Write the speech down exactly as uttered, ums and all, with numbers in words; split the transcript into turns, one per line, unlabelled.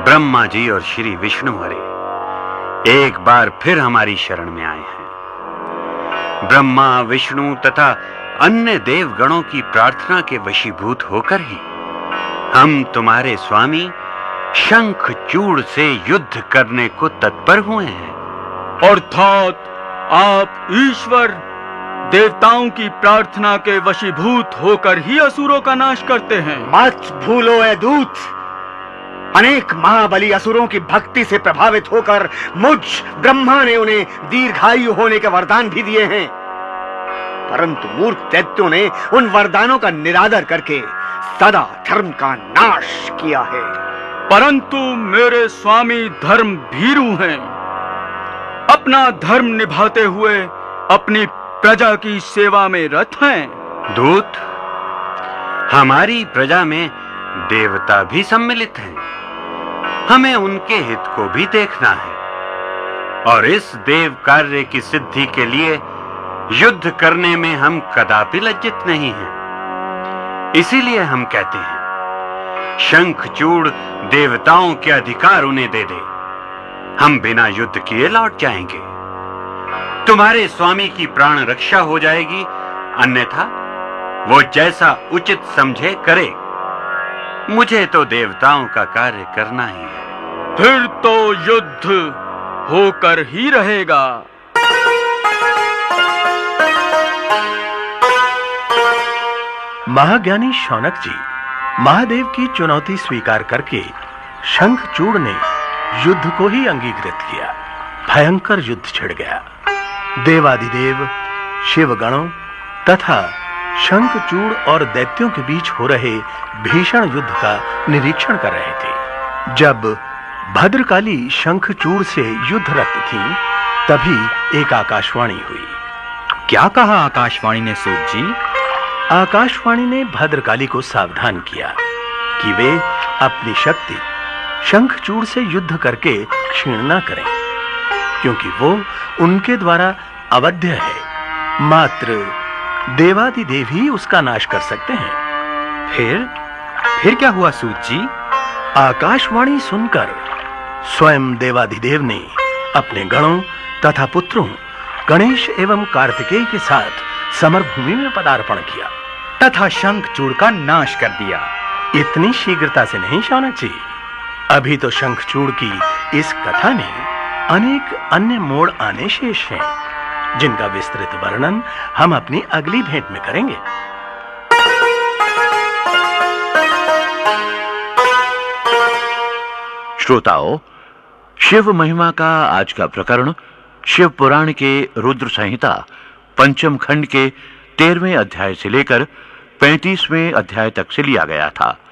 ब्रह्मा जी और श्री विष्णु हरे एक बार फिर हमारी शरण में आए हैं। ब्रह्मा, विष्णु तथा अन्य देवगणों की प्रार्थना के वशीभूत होकर ही हम तुम्हारे स्वामी शंखचूड़ से युद्ध करने को तत्पर हुए हैं।
अर्थात आप ईश्वर देवताओं की प्रार्थना के वशीभूत होकर ही असुरों का नाश करते हैं।
मत भूलो ए दूत, अनेक महाबली असुरों की भक्ति से प्रभावित होकर मुझ ब्रह्मा ने उन्हें दीर्घायु होने के वरदान भी दिए हैं, परंतु मूर्ख दैत्यों ने उन वरदानों का निरादर करके सदा धर्म का नाश किया है।
परंतु मेरे स्वामी धर्म भीरू हैं, अपना धर्म निभाते हुए अपनी प्रजा की सेवा में रत हैं।
दूत, हमारी प्रजा में देवता भी सम्मिलित हैं, हमें उनके हित को भी देखना है और इस देव कार्य की सिद्धि के लिए युद्ध करने में हम कदापि लज्जित नहीं हैं। इसीलिए हम कहते हैं, शंखचूड़ देवताओं के अधिकार उन्हें दे दे, हम बिना युद्ध किए लौट जाएंगे। तुम्हारे स्वामी की प्राण रक्षा हो जाएगी, अन्यथा वो जैसा उचित समझे करे। मुझे तो देवताओं का कार्य करना ही है।
फिर तो युद्ध होकर ही रहेगा।
महाज्ञानी शौनक जी महादेव की चुनौती स्वीकार करके शंखचूड़ ने युद्ध को ही अंगीकृत किया। भयंकर युद्ध छिड़ गया। देवादिदेव शिवगणों तथा शंखचूड़ और दैत्यों के बीच हो रहे भीषण युद्ध का निरीक्षण कर रहे थे। जब भद्रकाली शंखचूड़ से युद्धरत थी, तभी एक आकाशवाणी हुई।
क्या कहा आकाशवाणी ने सूत जी?
आकाशवाणी ने भद्रकाली को सावधान किया कि वे अपनी शक्ति शंखचूड़ से युद्ध करके क्षीण न करें, क्योंकि वो उनके द्वारा अवध्य है। मात्र देवादिदेव ही उसका नाश कर सकते हैं।
फिर फिर क्या हुआ सूत जी?
आकाशवाणी सुनकर स्वयं देवादिदेव ने अपने गणों तथा पुत्रों गणेश एवं कार्तिकेय के साथ समरभूमि में पदार्पण किया
तथा शंखचूड़ का नाश कर दिया।
इतनी शीघ्रता से नहीं शौनक जी, अभी तो शंखचूड़ की इस कथा में अनेक अन्य मोड़ आने शेष हैं, जिनका विस्तृत वर्णन हम अपनी अगली भेंट में करेंगे।
श्रोताओं, शिव महिमा का आज का प्रकरण शिव पुराण के रुद्र संहिता पंचम खंड के तेरहवें अध्याय से लेकर पैंतीसवें अध्याय तक से लिया गया था।